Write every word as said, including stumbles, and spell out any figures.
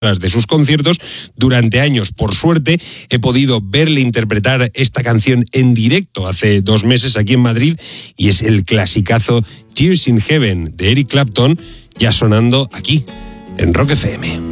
de sus conciertos durante años. Por suerte, he podido verle interpretar esta canción en directo hace dos meses aquí en Madrid y es el clasicazo Tears in Heaven de Eric Clapton, ya sonando aquí en Rock F M.